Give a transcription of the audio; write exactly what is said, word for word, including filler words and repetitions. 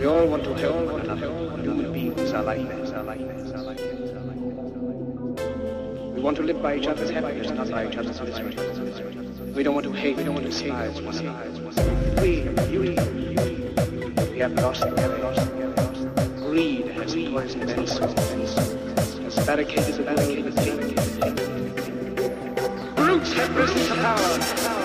all want to help one another. Human beings are like this, are like this, are like this, are like this. We want to live by each other's happiness, not by each other's misery. We don't want to hate, we don't want to despise one another. We, you, you, we have lost, we have lost, we have lost. Greed has poisoned men's souls, has barricaded the barricaded the Brutes have risen to power.